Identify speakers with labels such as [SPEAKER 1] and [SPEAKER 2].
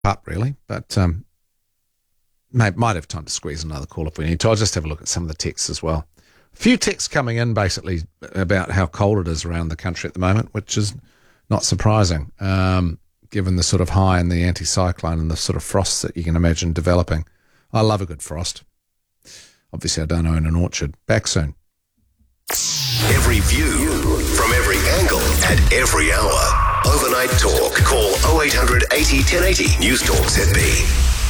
[SPEAKER 1] up, really. But might have time to squeeze another call if we need to. I'll just have a look at some of the texts as well. A few texts coming in, basically, about how cold it is around the country at the moment, which is not surprising, given the sort of high and the anticyclone and the sort of frosts that you can imagine developing. I love a good frost. Obviously, I don't own an orchard. Back soon.
[SPEAKER 2] Every view, from every angle, at every hour. Overnight Talk. Call 0800 80 1080. News Talk ZB.